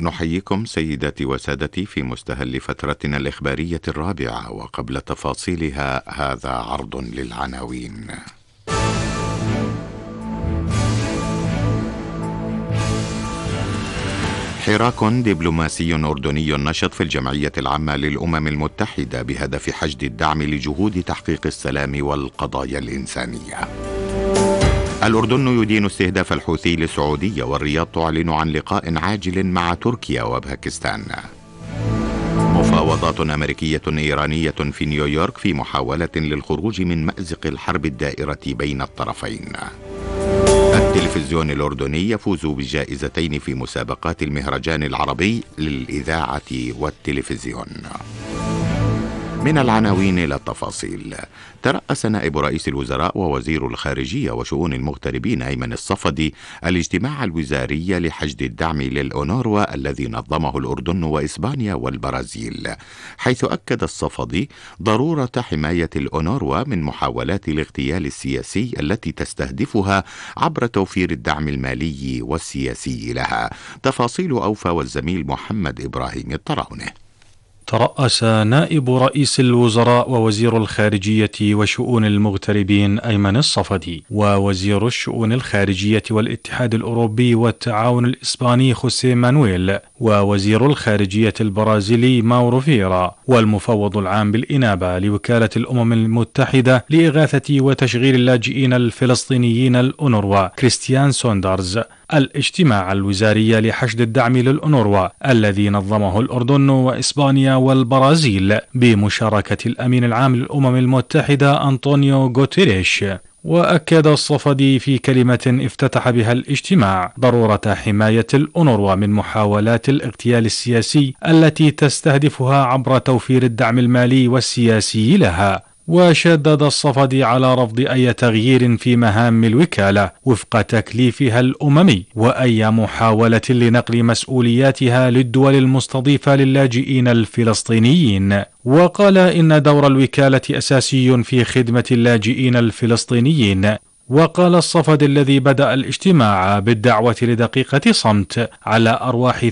نحييكم سيداتي وسادتي في مستهل فترتنا الإخبارية الرابعة، وقبل تفاصيلها هذا عرض للعناوين. حراك دبلوماسي أردني نشط في الجمعية العامة للأمم المتحدة بهدف حشد الدعم لجهود تحقيق السلام والقضايا الإنسانية. الأردن يدين استهداف الحوثي للسعودية، والرياض تعلن عن لقاء عاجل مع تركيا وباكستان. مفاوضات أمريكية إيرانية في نيويورك في محاولة للخروج من مأزق الحرب الدائرة بين الطرفين. التلفزيون الأردني يفوز بجائزتين في مسابقات المهرجان العربي للإذاعة والتلفزيون. من العناوين إلى التفاصيل. ترأس نائب رئيس الوزراء ووزير الخارجية وشؤون المغتربين أيمن الصفدي الاجتماع الوزاري لحشد الدعم للأونروا الذي نظمه الأردن وإسبانيا والبرازيل، حيث أكد الصفدي ضرورة حماية الأونروا من محاولات الاغتيال السياسي التي تستهدفها عبر توفير الدعم المالي والسياسي لها. تفاصيل أوفى والزميل محمد إبراهيم الطراونة. ترأس نائب رئيس الوزراء ووزير الخارجية وشؤون المغتربين أيمن الصفدي ووزير الشؤون الخارجية والاتحاد الأوروبي والتعاون الإسباني خوسيه مانويل ووزير الخارجية البرازيلي ماورو فيرا والمفوض العام بالإنابة لوكالة الأمم المتحدة لإغاثة وتشغيل اللاجئين الفلسطينيين الأونروا كريستيان سوندرز الاجتماع الوزاري لحشد الدعم للأونروا الذي نظمه الأردن وإسبانيا والبرازيل بمشاركة الأمين العام للأمم المتحدة أنطونيو غوتيريش. وأكد الصفدي في كلمة افتتح بها الاجتماع ضرورة حماية الأونروا من محاولات الاغتيال السياسي التي تستهدفها عبر توفير الدعم المالي والسياسي لها. وشدد الصفدي على رفض أي تغيير في مهام الوكالة وفق تكليفها الأممي وأي محاولة لنقل مسؤولياتها للدول المستضيفة للاجئين الفلسطينيين. وقال إن دور الوكالة أساسي في خدمة اللاجئين الفلسطينيين. وقال الصفدي الذي بدأ الاجتماع بالدعوة لدقيقة صمت على أرواح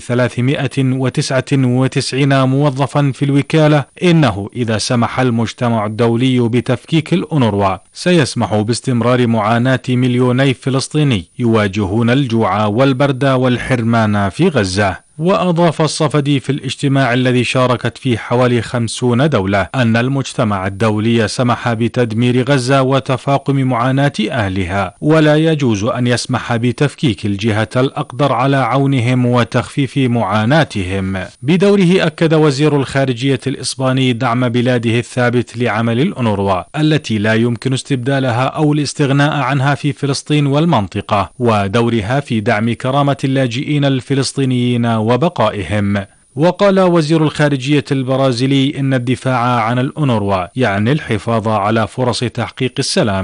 399 موظفا في الوكالة إنه إذا سمح المجتمع الدولي بتفكيك الأونروا سيسمح باستمرار معاناة مليوني فلسطيني يواجهون الجوع والبرد والحرمان في غزة. وأضاف الصفدي في الاجتماع الذي شاركت فيه حوالي 50 دولة أن المجتمع الدولي سمح بتدمير غزة وتفاقم معاناة أهلها، ولا يجوز أن يسمح بتفكيك الجهة الأقدر على عونهم وتخفيف معاناتهم. بدوره أكد وزير الخارجية الإسباني دعم بلاده الثابت لعمل الأونروا التي لا يمكن استبدالها أو الاستغناء عنها في فلسطين والمنطقة، ودورها في دعم كرامة اللاجئين الفلسطينيين وبقائهم. وقال وزير الخارجية البرازيلي إن الدفاع عن الأونروا يعني الحفاظ على فرص تحقيق السلام